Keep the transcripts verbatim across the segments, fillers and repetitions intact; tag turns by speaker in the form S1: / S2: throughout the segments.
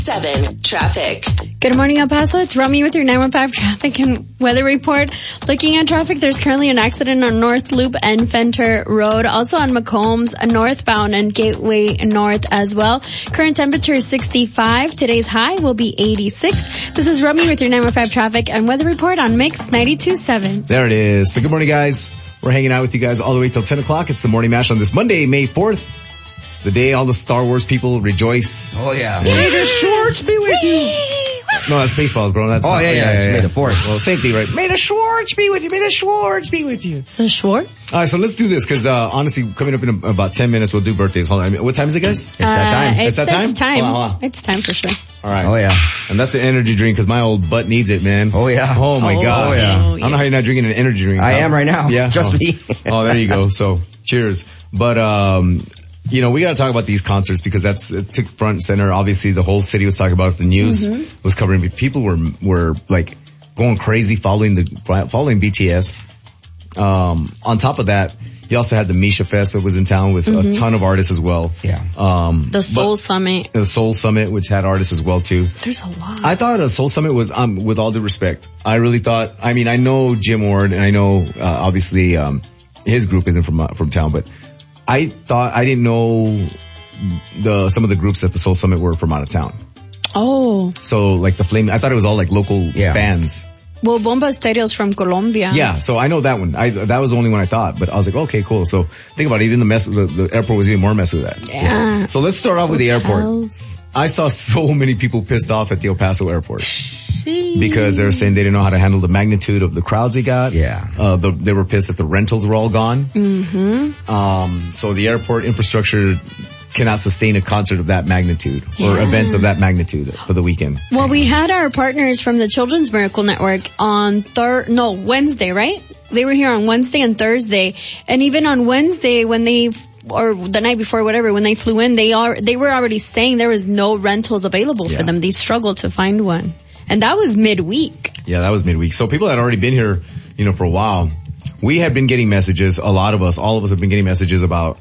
S1: Seven traffic.
S2: Good morning, El Paso. It's Romy with your nine one five traffic and weather report. Looking at traffic, there's currently an accident on North Loop and Fenter Road. Also on McCombs, northbound and Gateway North as well. Current temperature is sixty-five. Today's high will be eighty-six. This is Romy with your nine one five traffic and weather report on Mix ninety-two point seven.
S3: There it is. So good morning, guys. We're hanging out with you guys all the way till ten o'clock. It's the Morning Mash on this Monday, May fourth. The day all the Star Wars people rejoice.
S4: Oh, yeah.
S3: May the Schwartz be with you. No, that's Spaceballs, bro. That's
S4: oh,
S3: not,
S4: yeah, yeah, yeah, yeah. May the fourth.
S3: Well, same thing, right? May the Schwartz be with you. May the Schwartz be with you.
S2: The Schwartz?
S3: All right, so let's do this because, uh, honestly, coming up in about ten minutes, we'll do birthdays. Hold on. I mean, what time is it, guys?
S4: It's that time.
S2: Uh, it's,
S3: it's that time?
S2: It's time.
S3: Hold on, hold on.
S2: It's time for sure.
S3: All right.
S4: Oh, yeah.
S3: And that's an energy drink because my old butt needs it, man.
S4: Oh, yeah.
S3: Oh, my
S2: oh,
S3: God.
S4: Oh, yeah.
S2: Oh,
S3: I don't know how you're not drinking an energy drink.
S4: I am right now.
S3: Yeah.
S4: Just
S3: oh.
S4: me.
S3: Oh, there you go. So, cheers. But, um, you know, we gotta talk about these concerts because that's, it took front and center. Obviously, the whole city was talking about it. The news mm-hmm. was covering it. People were, were like going crazy following the, following B T S. Um, on top of that, you also had the Misha Fest that was in town with mm-hmm. a ton of artists as well.
S4: Yeah.
S3: Um,
S2: the Soul Summit.
S3: The Soul Summit, which had artists as well too.
S2: There's a lot.
S3: I thought a Soul Summit was, um, with all due respect, I really thought, I mean, I know Jim Ward and I know, uh, obviously, um, his group isn't from, uh, from town, but I thought, I didn't know the, some of the groups at the Soul Summit were from out of town.
S2: Oh.
S3: So like the Flame, I thought it was all like local yeah. bands.
S2: Well, Bomba Stereo's from Colombia.
S3: Yeah, so I know that one. I, that was the only one I thought, but I was like, okay, cool. So think about it, even the mess, the, the airport was even more messy with that.
S2: Yeah. yeah.
S3: So let's start off with the airport.
S2: Hotels.
S3: I saw so many people pissed off at the El Paso airport. Because they were saying they didn't know how to handle the magnitude of the crowds they got.
S4: Yeah.
S3: Uh, the, they were pissed that the rentals were all gone.
S2: Mm-hmm.
S3: Um, so the airport infrastructure cannot sustain a concert of that magnitude or
S2: yeah.
S3: events of that magnitude for the weekend.
S2: Well, we had our partners from the Children's Miracle Network on thir- no, Wednesday, right? They were here on Wednesday and Thursday. And even on Wednesday when they, or the night before, whatever, when they flew in, they are, they were already saying there was no rentals available
S3: yeah.
S2: for them. They struggled to find one. And that was midweek.
S3: Yeah, that was midweek. So people had already been here, you know, for a while. We had been getting messages, a lot of us, all of us have been getting messages about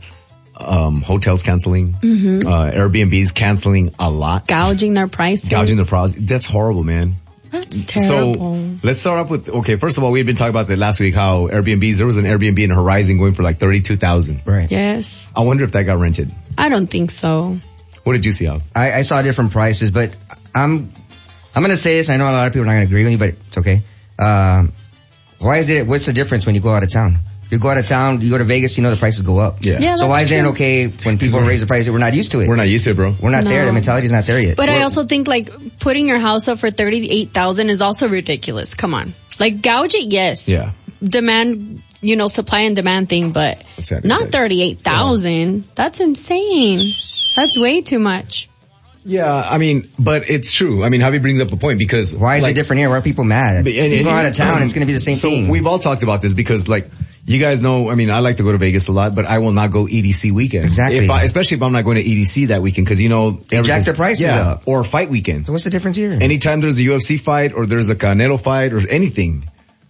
S3: um hotels canceling, mm-hmm. uh Airbnbs canceling a lot.
S2: Gouging their prices.
S3: Gouging their prices. That's horrible, man.
S2: That's terrible.
S3: So let's start off with, okay, first of all, we had been talking about that last week, how Airbnbs, there was an Airbnb in Horizon going for like thirty-two thousand.
S4: Right.
S2: Yes.
S3: I wonder if that got rented.
S2: I don't think so.
S3: What did you see, Al?
S4: I, I saw different prices, but I'm, I'm going to say this. I know a lot of people are not going to agree with me, but it's okay. Um, why is it, what's the difference when you go out of town? You go out of town, you go to Vegas, you know the prices go up.
S3: Yeah.
S2: yeah
S4: so why is
S2: true.
S4: it okay when people raise the prices? We're not used to it.
S3: We're not used to it, bro.
S4: We're not
S2: no.
S4: there. The mentality's not there yet.
S2: But
S4: We're,
S2: I also think like putting your house up for thirty-eight thousand is also ridiculous. Come on. Like gouge it, yes.
S3: Yeah.
S2: Demand, you know, supply and demand thing, but
S3: exactly
S2: not thirty-eight thousand. Yeah. That's insane. That's way too much.
S3: Yeah, I mean, but it's true. I mean, Javi brings up a point because
S4: why is
S3: like,
S4: it different here? Why are people mad?
S3: But, and,
S4: you
S3: and,
S4: go out of town,
S3: um,
S4: it's going to be the same
S3: so
S4: thing.
S3: We've all talked about this because, like, you guys know. I mean, I like to go to Vegas a lot, but I will not go E D C weekend.
S4: Exactly.
S3: If I, especially if I'm not going to E D C that weekend, because you know,
S4: they jack their prices
S3: yeah,
S4: up.
S3: Or fight weekend.
S4: So what's the difference here?
S3: Anytime there's a U F C fight or there's a Canelo fight or anything,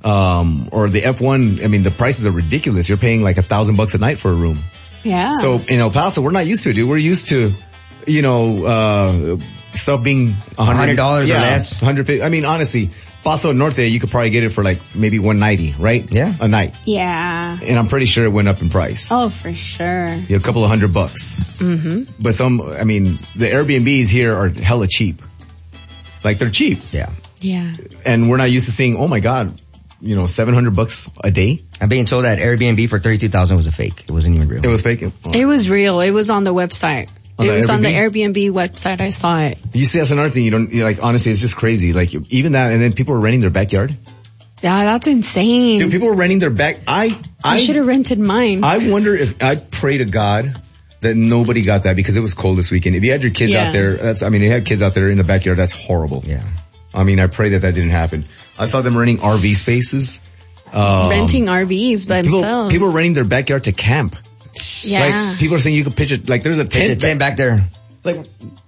S3: um, or the F one. I mean, the prices are ridiculous. You're paying like a thousand bucks a night for a room.
S2: Yeah.
S3: So in El Paso, we're not used to it, dude. We're used to, you know, uh, stuff being
S4: one hundred dollars
S3: yeah,
S4: or less.
S3: one hundred fifty. I mean, honestly, Paso Norte, you could probably get it for like maybe one ninety, right?
S4: Yeah.
S3: A night.
S2: Yeah.
S3: And I'm pretty sure it went up in price.
S2: Oh, for sure.
S3: Yeah, a couple of hundred bucks.
S2: Mm-hmm.
S3: But some, I mean, the Airbnbs here are hella cheap. Like they're cheap.
S4: Yeah.
S2: Yeah.
S3: And we're not used to seeing, oh my God, you know, seven hundred bucks a day.
S4: I'm being told that Airbnb for thirty-two thousand was a fake. It wasn't even real.
S3: It was fake. Oh.
S2: It was real. It was on the website.
S3: On
S2: it was
S3: Airbnb?
S2: on the Airbnb website. I saw it.
S3: You see, that's another thing. You don't, you're like, honestly, it's just crazy. Like even that, and then people are renting their backyard.
S2: Yeah, that's insane.
S3: Dude, people are renting their back. I, I,
S2: I should have rented mine.
S3: I wonder if, I pray to God that nobody got that because it was cold this weekend. If you had your kids
S2: Yeah.
S3: out there, that's, I mean, you had kids out there in the backyard, that's horrible.
S4: Yeah.
S3: I mean, I pray that that didn't happen. I saw them renting R V spaces. Um,
S2: Renting R Vs by
S3: people,
S2: themselves.
S3: people are renting their backyard to camp.
S2: Yeah.
S3: Like, people are saying you could pitch it, like there's a
S4: Pitch a
S3: tent.
S4: tent back there.
S3: Like,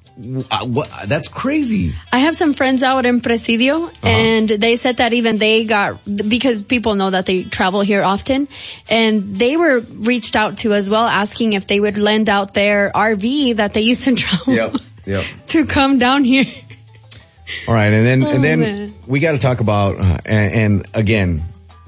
S3: uh, what, that's crazy.
S2: I have some friends out in Presidio, uh-huh. and they said that even they got, because people know that they travel here often, and they were reached out to as well, asking if they would lend out their R V that they used to travel.
S3: Yep. Yep.
S2: to come down here.
S3: All right, and then
S2: Oh,
S3: and then
S2: man.
S3: we got to talk about uh, and, and again,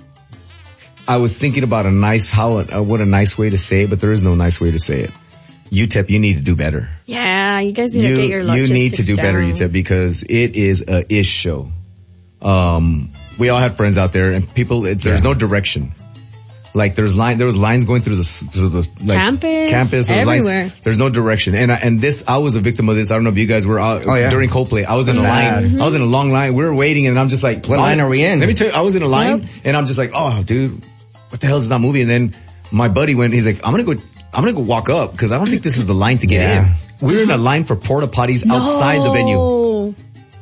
S3: I was thinking about a nice how uh, what a nice way to say it, but there is no nice way to say it. U T E P, you need to do better.
S2: Yeah, you guys need
S3: You
S2: to get your
S3: you
S2: logistics
S3: need to do better,
S2: down.
S3: U T E P, because it is a ish show. Um, we all have friends out there, and people. It, there's
S4: Yeah.
S3: no direction. Like there's line, there was lines going through the through the like
S2: Campus,
S3: campus there was lines.
S2: everywhere.
S3: There's no direction, and I, and this I was a victim of this. I don't know if you guys were out
S4: Oh, yeah.
S3: during Coldplay. I was in a
S4: Bad.
S3: line. I was in a long line. We were waiting, and I'm just like,
S4: What line are we in?
S3: Let me tell you, I was in a line,
S2: Yep.
S3: and I'm just like, oh, dude, what the hell is this not moving? And then my buddy went. He's like, I'm gonna go. I'm gonna go walk up because I don't think this is the line to get
S4: Yeah.
S3: in. We were in a line for porta potties outside the venue,
S2: No.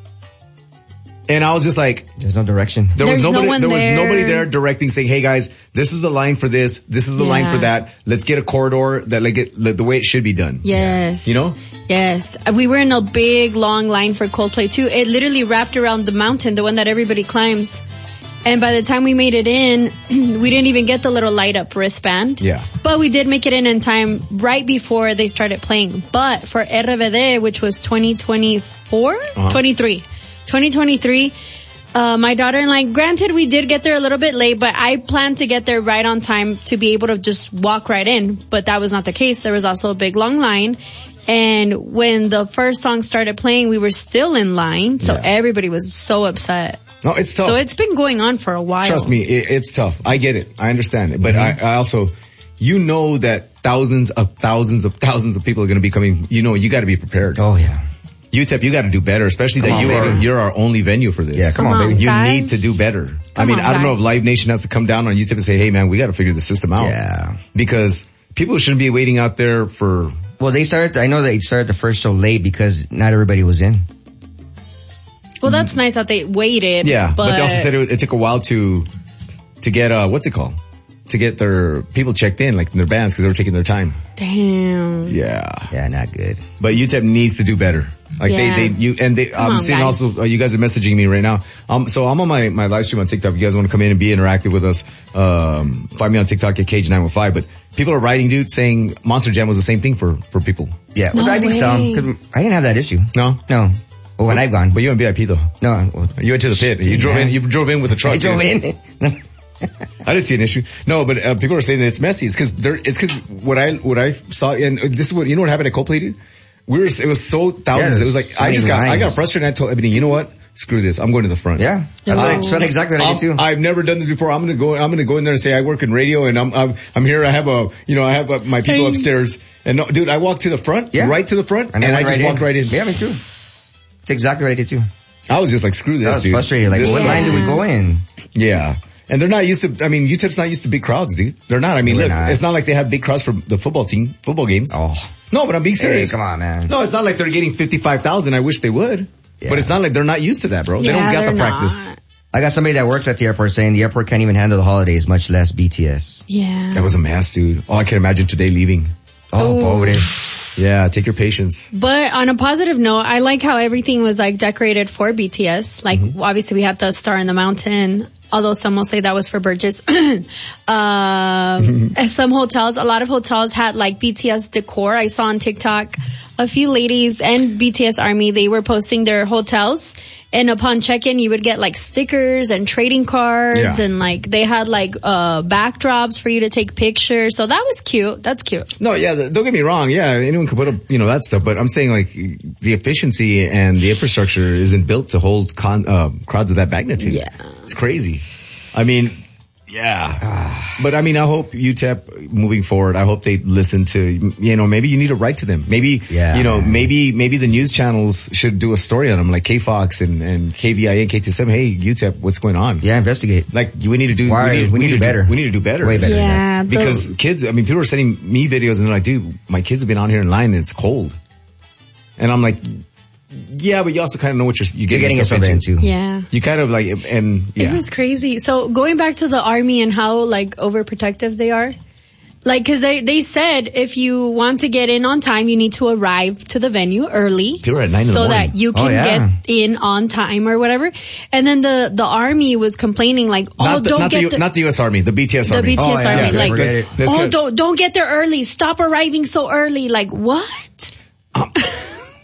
S3: and I was just like,
S4: There's no direction.
S3: there was
S2: There's no
S3: nobody.
S2: one
S3: there was
S2: there.
S3: nobody there directing, saying, "Hey guys, this is the line for this. This is the line
S2: Yeah.
S3: for that. Let's get a corridor that like it, like, the way it should be done."
S2: Yes.
S3: You know?
S2: Yes. Uh, We were in a big, long line for Coldplay too. It literally wrapped around the mountain, the one that everybody climbs. And by the time we made it in, we didn't even get the little light up wristband.
S3: Yeah.
S2: But we did make it in in time right before they started playing. But for R V D, which was twenty twenty-four?
S3: Uh-huh.
S2: twenty-three. twenty twenty-three. Uh, my daughter and I, granted we did get there a little bit late, but I planned to get there right on time to be able to just walk right in. But that was not the case. There was also a big long line. And when the first song started playing, we were still in line. So
S3: Yeah.
S2: everybody was so upset.
S3: No, it's tough.
S2: So it's been going on for a while.
S3: Trust me, it, it's tough. I get it. I understand it. But
S4: Mm-hmm.
S3: I, I also, you know that thousands of thousands of thousands of people are going to be coming. You know, you got to be prepared.
S4: Oh yeah.
S3: U T E P, you got to do better, especially
S4: Come
S3: that
S4: on,
S3: you
S4: baby.
S3: are, you're our only venue for this.
S4: Yeah, come,
S2: Come
S4: on,
S2: on,
S4: baby.
S3: You
S2: guys.
S3: need to do better. I
S2: Come
S3: mean,
S2: on,
S3: I don't know
S2: guys.
S3: if Live Nation has to come down on U T E P and say, hey man, we got to figure the system out.
S4: Yeah.
S3: Because people shouldn't be waiting out there for,
S4: Well, they started. I know they started the first show late because not everybody was in.
S2: Well, that's nice that they waited.
S3: yeah, but,
S2: But,
S3: they also said it, it took a while to, to get, uh, what's it called? To get their people checked in, like in their bands, because they were taking their time.
S2: damn.
S3: Yeah.
S4: Yeah, not good.
S3: But U T E P needs to do better. Like
S2: Yeah.
S3: they, they, you, and they,
S2: Come
S3: I'm
S2: on,
S3: seeing
S2: guys.
S3: also, uh, you guys are messaging me right now. Um, so I'm on my, my live stream on TikTok. If you guys want to come in and be interactive with us, um, find me on TikTok at Cage nine one five. But people are writing, dude, saying Monster Jam was the same thing for, for people.
S4: Yeah, well,
S2: No
S4: I think so.
S2: way.
S4: 'Cause I didn't have that issue.
S3: No?
S4: No. Well, when I've gone.
S3: But you're in V I P though.
S4: No. Well,
S3: You went to the pit. You drove in, you drove in with a truck.
S4: I drove
S3: dude.
S4: in.
S3: I didn't see an issue. No, but uh, people are saying that it's messy. It's because there. It's because what I what I saw, and this is what you know what happened at Coldplay, dude? We were. It was so thousands.
S4: Yeah,
S3: it was like
S4: so
S3: I
S4: many
S3: just got. I got
S4: lines.
S3: frustrated. And I told Ebony, you know what? Screw this. I'm going to the front.
S4: Yeah. That's,
S2: Oh.
S4: what, that's what exactly what I
S3: I'm-
S4: did too.
S3: I've never done this before. I'm gonna go. I'm gonna go in there and say I work in radio, and I'm I'm, I'm here. I have a you know I have uh my people
S2: Hey.
S3: upstairs, and no, dude, I walked to the front,
S4: Yeah.
S3: right to the front, and,
S4: then
S3: I
S4: went
S3: just
S4: right
S3: walked right in.
S4: Yeah, me too. Exactly what I did too.
S3: I was just like, screw this,
S4: I was
S3: dude.
S4: frustrated. Like,
S3: This
S4: what line
S3: sucks.
S4: do we go in?
S3: Yeah. And they're not used to, I mean, U T E P's not used to big crowds, dude. They're not. I mean,
S4: They're
S3: look,
S4: not.
S3: it's not like they have big crowds for the football team, football games.
S4: Oh.
S3: No, but I'm being
S4: Hey,
S3: serious.
S4: come on, man.
S3: No, it's not like they're getting fifty-five thousand. I wish they would.
S4: Yeah.
S3: But it's not like they're not used to that, bro. They
S2: Yeah,
S3: don't got the
S2: they're
S3: practice.
S2: not.
S4: I got somebody that works at the airport saying the airport can't even handle the holidays, much less B T S.
S2: Yeah.
S3: That was a mess, dude. Oh, I can imagine today leaving.
S4: Oh,
S2: Ooh.
S4: pobre.
S3: Yeah, take your patience.
S2: But on a positive note, I like how everything was like decorated for B T S. Like
S3: Mm-hmm.
S2: obviously we had the Star in the Mountain, although some will say that was for Burgess. um, and some hotels, a lot of hotels had like B T S decor. I saw on TikTok a few ladies and B T S Army, they were posting their hotels. And upon check-in, you would get like stickers and trading cards
S3: Yeah.
S2: and like they had like uh backdrops for you to take pictures. So that was cute. That's cute.
S3: No, yeah, th- don't get me wrong. Yeah, anyone can put up, you know, that stuff. But I'm saying like the efficiency and the infrastructure isn't built to hold con- uh, crowds of that magnitude.
S2: Yeah.
S3: It's crazy. I mean, yeah. But I mean, I hope U T E P moving forward, I hope they listen to, you know, maybe you need to write to them. Maybe,
S4: Yeah.
S3: you know, maybe, maybe the news channels should do a story on them like K Fox and, and K V I A and K T S M. Hey, U T E P, what's going on?
S4: Yeah, investigate.
S3: Like we need to do,
S4: Why-
S3: we need,
S4: we need to do better.
S3: we need to do better.
S4: Way better.
S2: Yeah. the-
S3: Because kids, I mean, people are sending me videos and they're like, dude, my kids have been out here in line and it's cold. And I'm like, yeah, but you also kind of know what you're, you're
S4: You're
S3: getting,
S4: getting
S3: yourself
S4: yourself
S3: into.
S4: into.
S2: yeah.
S3: You kind of like, and yeah.
S2: It was crazy. So going back to the army and how like overprotective they are, like cause they, they said if you want to get in on time, you need to arrive to the venue early.
S3: People are at nine in the
S2: so
S3: morning.
S2: that you
S4: Oh,
S2: can
S4: yeah.
S2: get in on time or whatever. And then the, the army was complaining like, oh,
S3: Not the,
S2: don't
S3: not,
S2: get
S3: the,
S2: the,
S3: not the U S Army, the B T S
S2: the
S3: Army.
S2: B T S
S4: Oh, yeah,
S2: army.
S4: yeah,
S2: like,
S4: forget it.
S3: Let's
S2: oh,
S3: go-
S2: don't, don't get there early. Stop arriving so early. Like what?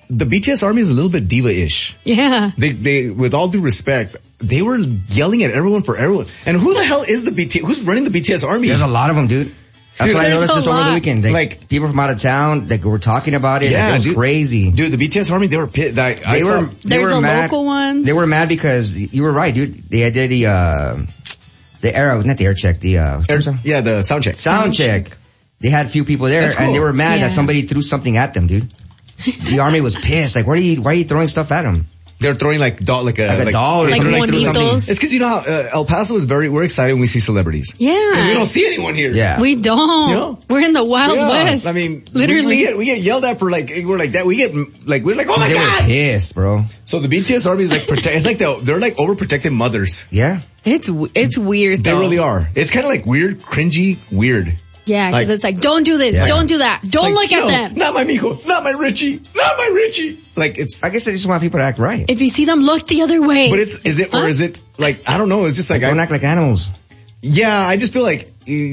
S3: the B T S Army is a little bit diva-ish.
S2: Yeah.
S3: They, they, with all due respect, they were yelling at everyone for everyone. And who the hell is the B T S? Who's running the B T S Army?
S4: There's a lot of them, dude. That's
S3: Dude,
S4: what I
S2: there's
S4: noticed
S2: a
S4: this over
S2: lot.
S4: the weekend. Like,
S3: Like-
S4: people from out of town, like, were talking about it.
S3: Yeah,
S4: like, it was
S3: dude.
S4: crazy.
S3: Dude, the B T S Army, they were pit. Like, I
S4: They
S3: saw-
S4: were, they
S2: There's
S4: were
S2: a
S4: mad.
S2: local one.
S4: They were mad because you were right, dude. They did the, uh, the air, not the air check, the, uh,
S3: Air- yeah, the sound check.
S4: sound check. They had a few people there,
S3: That's cool.
S4: and they were mad
S2: Yeah.
S4: that somebody threw something at them, dude. The army was pissed. Like, why are you, why are you throwing stuff at them?
S3: They're throwing like doll, like a,
S4: Like a doll or
S2: Like
S4: something.
S2: one
S4: threw something.
S2: needles.
S3: It's because you know how uh, El Paso is very. We're excited when we see celebrities. 'Cause we
S2: Yeah.
S3: don't see anyone here.
S4: Yeah.
S2: We don't.
S3: You know?
S2: We're in the Wild
S3: Yeah.
S2: West.
S3: I mean,
S2: literally.
S3: we, we get we get yelled at for like we're like that. We get like we're like, oh my
S4: They were
S3: god.
S4: pissed, bro.
S3: So the B T S Army is like protect. It's like the, they're like overprotected mothers.
S4: Yeah.
S2: It's w- it's weird
S3: They
S2: though.
S3: really are. It's kind of like weird, cringy, weird.
S2: Yeah, because
S3: Like-
S2: it's like, don't do this,
S4: Yeah.
S2: don't do that, don't
S3: Like,
S2: look at
S3: no,
S2: them.
S3: Not my Mijo. Not my Richie. Not my Richie. Like it's.
S4: I guess I just want people to act right.
S2: If you see them, look the other way.
S3: But it's is it or
S2: Huh?
S3: is it like I don't know. It's just like
S4: Don't
S3: I,
S4: act like animals.
S3: yeah. I just feel like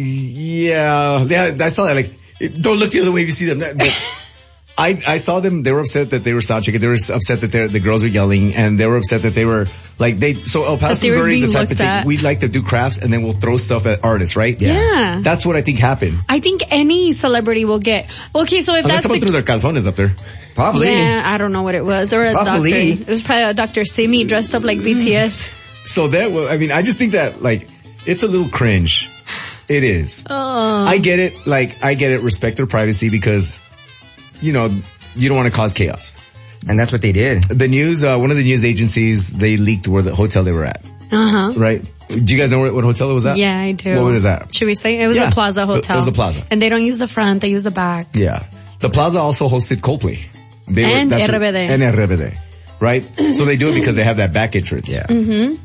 S3: yeah. Yeah. I saw that like don't look the other way if you see them. That- but I I saw them. They were upset that they were sound checking. They were upset that they're- the girls were yelling, and they were upset that they were like they. So El Paso
S2: they
S3: is
S2: were
S3: very the
S2: being
S3: type of
S2: looked
S3: thing.
S2: at.
S3: We like to do crafts, and then we'll throw stuff at artists, right?
S2: Yeah.
S3: That's what I think happened.
S2: I think any celebrity will get. Okay, so if
S3: Unless
S2: that's
S3: someone
S2: the
S3: threw their calzones up there.
S4: Probably.
S2: yeah, I don't know what it was, or a
S4: Probably.
S2: doctor. It was probably a Doctor Simi dressed up like B T S.
S3: So that, wa- I mean, I just think that like it's a little cringe. It is.
S2: Oh,
S3: I get it. Like I get it. Respect their privacy because, you know, you don't want to cause chaos.
S4: And that's what they did.
S3: The news, uh, one of the news agencies, they leaked where the hotel they were at.
S2: uh huh.
S3: Right? Do you guys know what, what hotel it was at?
S2: Yeah, I do.
S3: What was that?
S2: Should we say it was
S3: Yeah.
S2: a Plaza
S3: It-
S2: hotel?
S3: it was a Plaza.
S2: and they don't use the front; they use the back.
S3: Yeah. The Plaza also hosted Coldplay. They
S2: And
S3: that's
S2: R B D.
S3: And R B D. Right? So they do it because they have that back entrance.
S4: Yeah.
S2: Mm-hmm.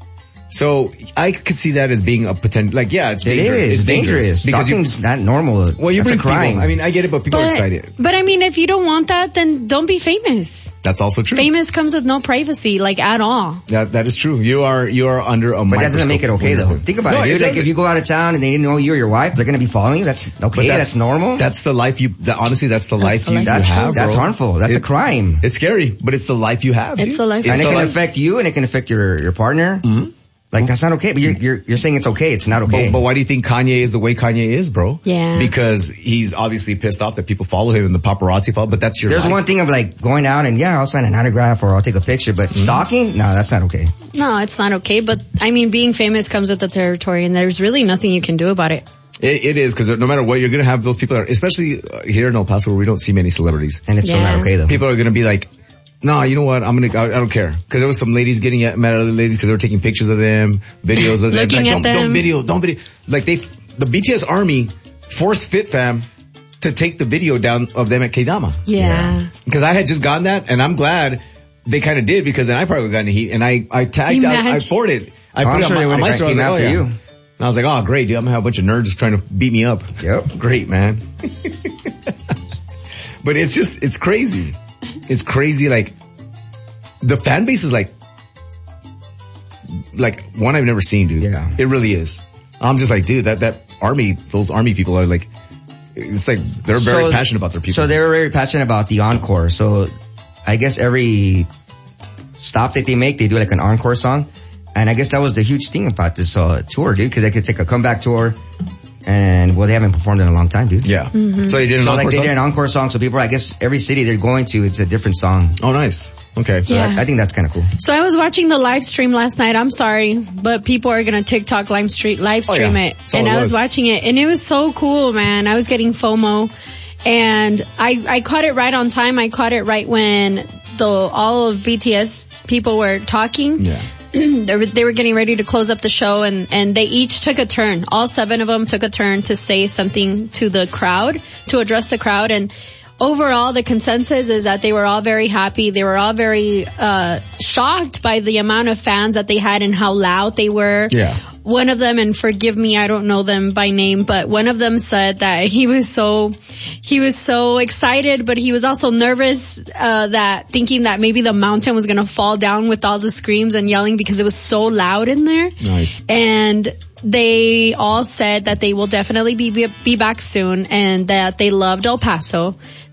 S3: So I could see that as being a potential, like, yeah, it's
S4: It
S3: dangerous.
S4: is.
S3: It's
S4: It's dangerous.
S3: Because you,
S4: Stalking's not normal.
S3: well, you
S4: That's
S3: bring
S4: a crime.
S3: people. I mean, I get it, but people are
S2: But,
S3: excited.
S2: but I mean, if you don't want that, then don't be famous.
S3: That's also true.
S2: Famous comes with no privacy, like at all.
S3: That that is true. You are you are under a
S4: But that doesn't make it okay though. Think about
S3: No,
S4: it,
S3: it
S4: dude. Like
S3: doesn't.
S4: if you go out of town and they didn't know you or your wife, they're gonna be following you. That's okay. That's, normal.
S3: That's the life you. That, honestly, that's the life
S2: the
S3: you,
S2: life
S3: you
S4: that's
S3: have.
S4: that's
S3: bro.
S4: harmful. That's
S3: It-
S4: a crime.
S3: It's scary, but it's the life you have.
S2: It's
S3: dude.
S2: the life-
S3: It's
S4: And it
S3: the
S4: can
S3: life-
S4: affect you and it can affect your your partner.
S3: Mhm.
S4: Like that's not okay. But you're you're you're saying it's okay. It's not okay.
S3: But, but why do you think Kanye is the way Kanye is, bro?
S2: Yeah.
S3: Because he's obviously pissed off that people follow him and the paparazzi follow. But that's your.
S4: There's
S3: life.
S4: one thing of like going out and yeah, I'll sign an autograph or I'll take a picture, but
S3: Mm-hmm.
S4: stalking, no, that's not okay.
S2: No, it's not okay. But I mean, being famous comes with the territory, and there's really nothing you can do about it.
S3: It, it is because no matter what, you're gonna have those people, that are, especially uh, here in El Paso where we don't see many celebrities.
S4: And it's still
S2: Yeah.
S4: not okay though.
S3: People are gonna be like, no, you know what? I'm gonna, I, I don't care. Cause there was some ladies getting at, mad at other ladies because they were taking pictures of them, videos of them.
S2: Looking
S3: like,
S2: at
S3: don't,
S2: them.
S3: Don't video, don't video. Like they, the B T S Army forced Fit Fam to take the video down of them at Kedama.
S2: Yeah.
S3: Cause I had just gotten that and I'm glad they kind of did because then I probably would have gotten heat and I, I tagged out, I
S2: Imagine.
S3: forwarded. I
S4: Oh,
S3: put
S4: I'm
S3: it
S4: sure
S3: on
S4: they
S3: my, on
S4: would've
S3: my
S4: got
S3: story. I was
S4: came
S3: like, oh
S4: after
S3: yeah.
S4: you.
S3: And I was like, oh great, dude. I'm gonna have a bunch of nerds trying to beat me up.
S4: Yep.
S3: Great, man. But it's just, it's crazy. It's crazy. Like the fan base is like, like one I've never seen, dude.
S4: Yeah.
S3: It really is. I'm just like, dude, that, that army, those army people are like, it's like, they're very
S4: So-
S3: passionate about their people.
S4: So they were very passionate about the encore. So I guess every stop that they make, they do like an encore song. And I guess that was the huge thing about this uh, tour, dude, because they could take a comeback tour. And well, they haven't performed in a long time, dude.
S3: yeah.
S2: Mm-hmm.
S3: So they did an
S4: So like
S3: encore
S4: they
S3: song?
S4: did an encore song. So people, I guess every city they're going to, it's a different song.
S3: Oh, nice. Okay.
S4: So
S2: Yeah.
S4: I, I think that's kind of cool.
S2: So I was watching the live stream last night. I'm sorry, but people are gonna TikTok live stream live
S3: Oh,
S2: stream
S3: yeah.
S2: it,
S3: That's all
S2: and
S3: it
S2: I was
S3: was.
S2: watching it, and it was so cool, man. I was getting FOMO, and I I caught it right on time. I caught it right when the all of B T S people were talking.
S3: Yeah.
S2: they, were, they were getting ready to close up the show, and, and they each took a turn. All seven of them took a turn to say something to the crowd, to address the crowd. And overall, the consensus is that they were all very happy. They were all very uh shocked by the amount of fans that they had and how loud they were.
S3: Yeah.
S2: One of them, and forgive me, I don't know them by name, but one of them said that he was so, he was so excited, but he was also nervous, uh, that thinking that maybe the mountain was going to fall down with all the screams and yelling because it was so loud in there.
S3: Nice.
S2: And they all said that they will definitely be, be, be back soon and that they loved El Paso,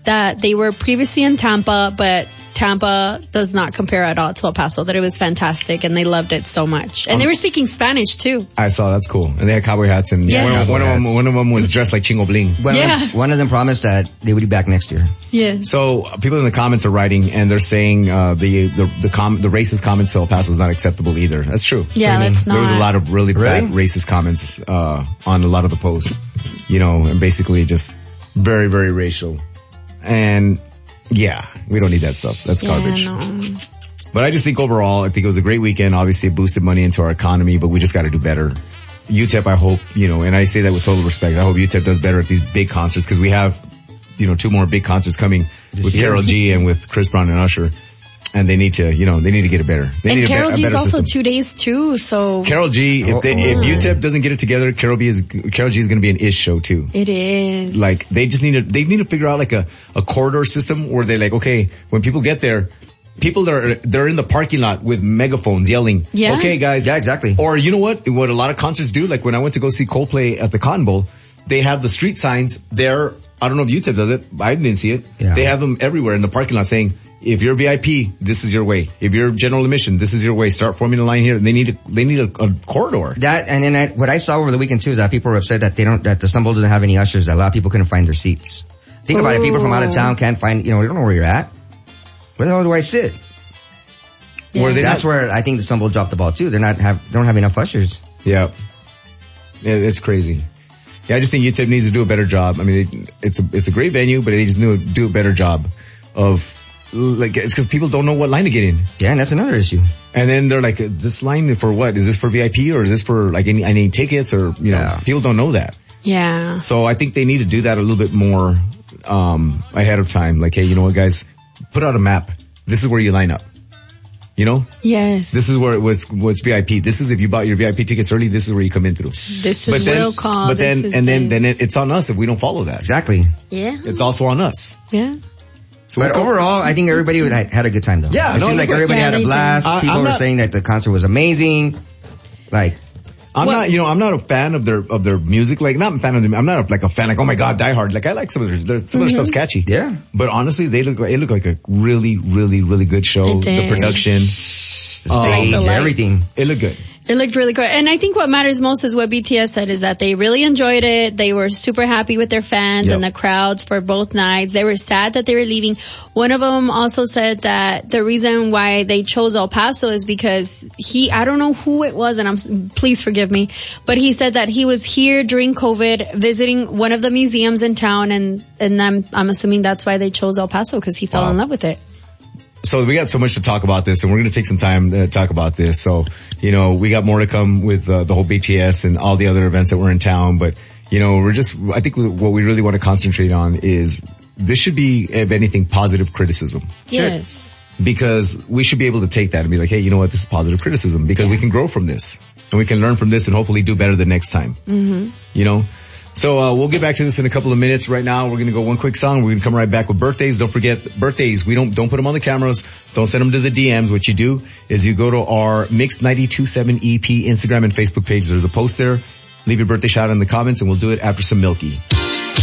S2: that they were previously in Tampa, but Tampa does not compare at all to El Paso, that it was fantastic and they loved it so much. And um, they were speaking Spanish too.
S3: I saw, that's cool. And they had cowboy hats and
S2: yes.
S3: one, of, one of them one of them was dressed like Chingo Bling.
S4: One,
S2: yeah.
S4: of them, one of them promised that they would be back next year.
S2: Yes.
S3: So uh, people in the comments are writing and they're saying uh, the the the, com- the racist comments to El Paso is not acceptable either. That's true.
S2: Yeah, that's
S3: There was
S2: not.
S3: a lot of really,
S4: Really?
S3: bad racist comments uh, on a lot of the posts, you know, and basically just very, very racial. And yeah, we don't need that stuff. That's garbage.
S2: Yeah, no.
S3: But I just think overall, I think it was a great weekend. Obviously, it boosted money into our economy, but we just got to do better. U T E P, I hope, you know, and I say that with total respect, I hope U T E P does better at these big concerts because we have, you know, two more big concerts coming
S4: This
S3: with
S4: year?
S3: Karol G and with Chris Brown and Usher. And they need to, you know, they need to get it better. They
S2: And
S3: need
S2: Karol
S3: a, be- a
S2: G's
S3: better
S2: also
S3: system.
S2: two days too, so
S3: Karol G, if, they, if
S2: Uh-oh.
S3: U T E P doesn't get it together, Karol G is, Karol G is going to be an ish show too.
S2: it is.
S3: Like, they just need to, they need to figure out like a, a corridor system where they like, okay, when people get there, people are, they're in the parking lot with megaphones yelling,
S2: Yeah.
S3: okay guys.
S4: Yeah, exactly.
S3: Or you know what? What a lot of concerts do, like when I went to go see Coldplay at the Cotton Bowl, they have the street signs there. I don't know if U T E P does it. I didn't see it.
S4: Yeah.
S3: They have them everywhere in the parking lot saying, if you're V I P, this is your way. If you're general admission, this is your way. Start forming a line here. They need a, they need a, a corridor.
S4: That, and then I, what I saw over the weekend too is that people were upset that they don't, that the Sun Bowl doesn't have any ushers, that a lot of people couldn't find their seats. Think about it, people from out of town can't find, you know, you don't know where you're at. Where the hell do I sit?
S2: Yeah.
S3: Where they
S4: That's
S3: not,
S4: where I think the Sun Bowl dropped the ball too. They're not have, they don't have enough ushers.
S3: yeah. Yeah, it's crazy. Yeah, I just think U T E P needs to do a better job. I mean, it, it's a, it's a great venue, but they just do, do a better job of, like, it's cause people don't know what line to get in.
S4: Yeah, and that's another issue.
S3: And then they're like, this line for what? Is this for V I P or is this for like any, any tickets or, you know,
S4: Yeah.
S3: people don't know that.
S2: yeah.
S3: So I think they need to do that a little bit more, um, ahead of time. Like, hey, you know what guys, put out a map. This is where you line up. You know,
S2: Yes.
S3: this is where what's, what's V I P. This is if you bought your V I P tickets early, this is where you come in through.
S2: This is
S3: then,
S2: will call.
S3: but
S2: this
S3: then,
S2: is
S3: and then,
S2: this.
S3: then it, it's on us if we don't follow that.
S4: Exactly.
S2: Yeah.
S3: It's also on us.
S2: Yeah.
S3: So
S4: But
S3: we-
S4: overall, I think everybody would- had, had a good time though.
S3: Yeah,
S4: it
S3: no,
S4: seemed
S3: it
S4: like
S3: was-
S4: everybody
S2: Yeah,
S4: had a
S2: they did.
S4: blast.
S3: I-
S4: People
S3: I'm
S4: were
S3: not-
S4: saying that the concert was amazing. Like,
S3: I'm
S2: Well-
S3: not, you know, I'm not a fan of their, of their music. Like, not a fan of them. I'm not a, like a fan, like, oh my God, Die Hard. Like, I like some of their, their some of their stuff's catchy.
S4: yeah.
S3: But honestly, they look like, it looked like a really, really, really good show.
S2: It
S3: The
S2: did.
S3: production,
S4: The
S3: Oh,
S4: stage,
S2: the lights.
S4: everything.
S3: it looked good.
S2: It looked really good. And I think what matters most is what B T S said, is that they really enjoyed it. They were super happy with their fans
S3: Yep.
S2: and the crowds for both nights. They were sad that they were leaving. One of them also said that the reason why they chose El Paso is because he, I don't know who it was, and I'm, please forgive me, but he said that he was here during COVID visiting one of the museums in town, and, and I'm, I'm assuming that's why they chose El Paso, because he fell
S3: Wow.
S2: in love with it.
S3: So we got so much to talk about this, and we're going to take some time to talk about this. So, you know, we got more to come with uh, the whole B T S and all the other events that were in town. But, you know, we're just, I think what we really want to concentrate on is this should be, if anything, positive criticism.
S2: Yes.
S3: Because we should be able to take that and be like, hey, you know what, this is positive criticism because we can grow from this and we can learn from this and hopefully do better the next time. Mm-hmm. You know? So, uh, we'll get back to this in a couple of minutes. Right now, we're going to go one quick song. We're going to come right back with birthdays. Don't forget birthdays. We don't, don't put them on the cameras. Don't send them to the D Ms. What you do is you go to our Mix ninety-two point seven E P Instagram and Facebook page. There's a post there. Leave your birthday shout out in the comments and we'll do it after some Milky.